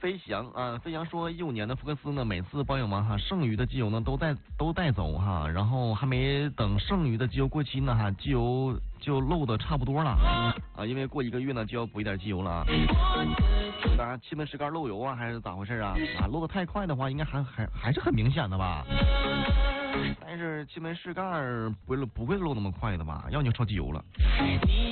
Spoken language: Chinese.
飞翔啊，飞翔说15年的福克斯呢，每次保养完哈，剩余的机油呢都带走哈，然后还没等剩余的机油过期呢哈，机油就漏的差不多了啊，因为过1个月呢就要补一点机油了啊。当然气门室盖漏油啊，还是咋回事啊？啊，漏的太快的话，应该还是很明显的吧？但是气门室盖不会漏那么快的吧？要你烧机油了。